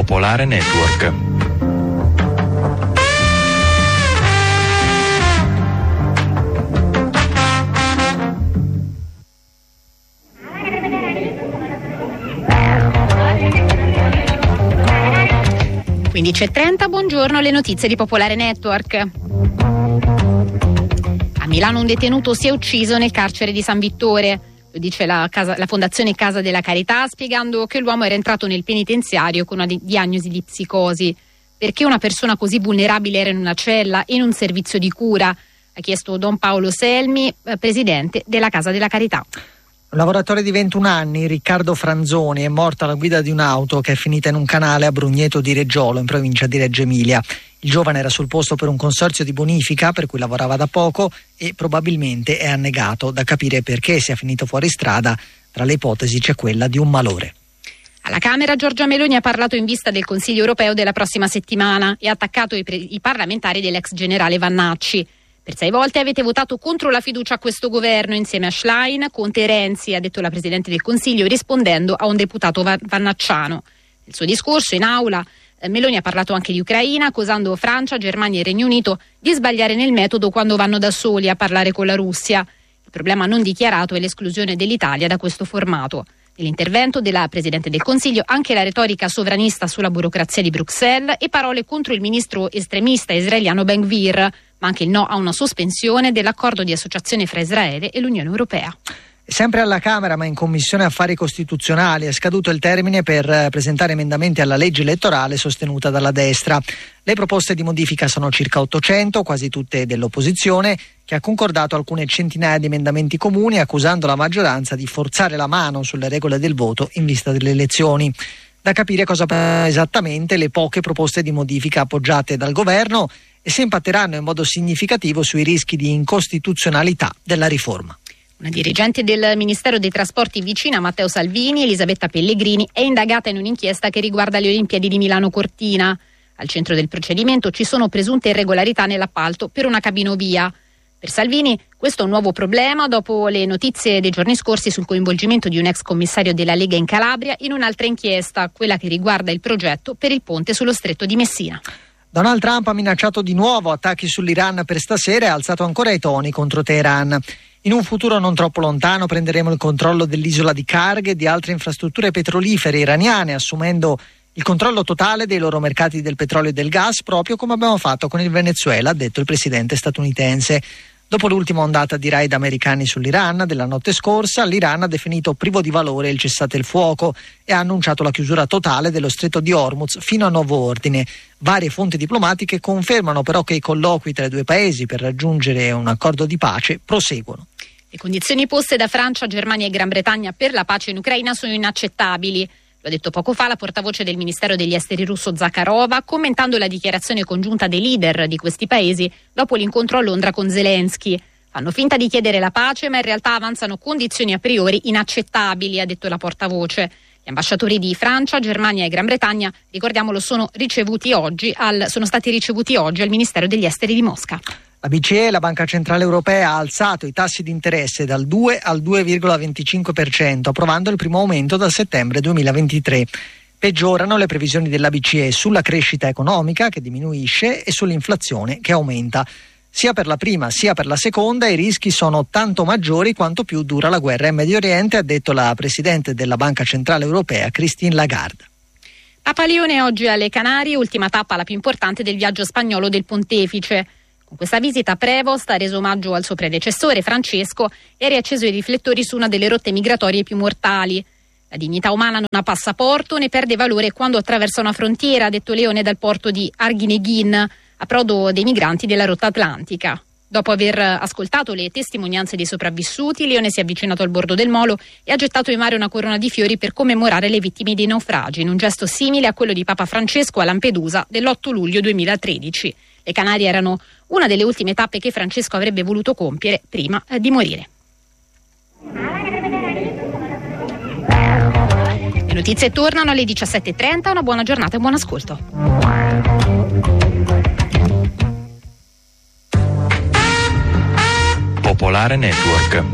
Popolare Network. Quindi 15:30, buongiorno, le notizie di Popolare Network. A Milano un detenuto si è ucciso nel carcere di San Vittore. Lo dice la Fondazione Casa della Carità, spiegando che l'uomo era entrato nel penitenziario con una diagnosi di psicosi. Perché una persona così vulnerabile era in una cella e in un servizio di cura? Ha chiesto Don Paolo Selmi, presidente della Casa della Carità. Un lavoratore di 21 anni, Riccardo Franzoni, è morto alla guida di un'auto che è finita in un canale a Brugneto di Reggiolo, in provincia di Reggio Emilia. Il giovane era sul posto per un consorzio di bonifica per cui lavorava da poco e probabilmente è annegato. Da capire perché sia finito fuori strada. Tra le ipotesi c'è quella di un malore. Alla Camera Giorgia Meloni ha parlato in vista del Consiglio europeo della prossima settimana e ha attaccato i parlamentari dell'ex generale Vannacci. Per 6 volte avete votato contro la fiducia a questo governo insieme a Schlein, Conte e Renzi, ha detto la Presidente del Consiglio, rispondendo a un deputato vannacciano. Nel suo discorso in aula Meloni ha parlato anche di Ucraina, accusando Francia, Germania e Regno Unito di sbagliare nel metodo quando vanno da soli a parlare con la Russia. Il problema non dichiarato è l'esclusione dell'Italia da questo formato. Nell'intervento della Presidente del Consiglio anche la retorica sovranista sulla burocrazia di Bruxelles e parole contro il ministro estremista israeliano Ben Gvir, ma anche il no a una sospensione dell'accordo di associazione fra Israele e l'Unione Europea. Sempre alla Camera, ma in Commissione Affari Costituzionali, è scaduto il termine per presentare emendamenti alla legge elettorale sostenuta dalla destra. Le proposte di modifica sono circa 800, quasi tutte dell'opposizione, che ha concordato alcune centinaia di emendamenti comuni, accusando la maggioranza di forzare la mano sulle regole del voto in vista delle elezioni. Da capire cosa esattamente le poche proposte di modifica appoggiate dal governo e se impatteranno in modo significativo sui rischi di incostituzionalità della riforma. Una dirigente del Ministero dei Trasporti vicina a Matteo Salvini, Elisabetta Pellegrini, è indagata in un'inchiesta che riguarda le Olimpiadi di Milano Cortina. Al centro del procedimento ci sono presunte irregolarità nell'appalto per una cabinovia. Per Salvini questo è un nuovo problema dopo le notizie dei giorni scorsi sul coinvolgimento di un ex commissario della Lega in Calabria in un'altra inchiesta, quella che riguarda il progetto per il ponte sullo Stretto di Messina. Donald Trump ha minacciato di nuovo attacchi sull'Iran per stasera e ha alzato ancora i toni contro Teheran. In un futuro non troppo lontano prenderemo il controllo dell'isola di Karg e di altre infrastrutture petrolifere iraniane, assumendo il controllo totale dei loro mercati del petrolio e del gas, proprio come abbiamo fatto con il Venezuela, ha detto il presidente statunitense. Dopo l'ultima ondata di raid americani sull'Iran della notte scorsa, l'Iran ha definito privo di valore il cessate il fuoco e ha annunciato la chiusura totale dello stretto di Hormuz fino a nuovo ordine. Varie fonti diplomatiche confermano però che i colloqui tra i due paesi per raggiungere un accordo di pace proseguono. Le condizioni poste da Francia, Germania e Gran Bretagna per la pace in Ucraina sono inaccettabili. Lo ha detto poco fa la portavoce del Ministero degli Esteri russo Zakharova, commentando la dichiarazione congiunta dei leader di questi paesi dopo l'incontro a Londra con Zelensky. Fanno finta di chiedere la pace, ma in realtà avanzano condizioni a priori inaccettabili, ha detto la portavoce. Gli ambasciatori di Francia, Germania e Gran Bretagna, ricordiamolo, sono stati ricevuti oggi al Ministero degli Esteri di Mosca. La BCE, la Banca Centrale Europea, ha alzato i tassi di interesse dal 2 al 2,25%, approvando il primo aumento dal settembre 2023. Peggiorano le previsioni della BCE sulla crescita economica, che diminuisce, e sull'inflazione, che aumenta. Sia per la prima sia per la seconda i rischi sono tanto maggiori quanto più dura la guerra in Medio Oriente, ha detto la Presidente della Banca Centrale Europea, Christine Lagarde. Papa Leone oggi alle Canarie, ultima tappa la più importante del viaggio spagnolo del pontefice. Con questa visita Prevost ha reso omaggio al suo predecessore Francesco e ha riacceso i riflettori su una delle rotte migratorie più mortali. La dignità umana non ha passaporto né perde valore quando attraversa una frontiera, ha detto Leone dal porto di Arguineguín, approdo dei migranti della rotta atlantica. Dopo aver ascoltato le testimonianze dei sopravvissuti, Leone si è avvicinato al bordo del molo e ha gettato in mare una corona di fiori per commemorare le vittime dei naufragi, in un gesto simile a quello di Papa Francesco a Lampedusa dell'8 luglio 2013. Le Canarie erano una delle ultime tappe che Francesco avrebbe voluto compiere prima di morire. Le notizie tornano alle 17:30, una buona giornata e buon ascolto. Popolare Network.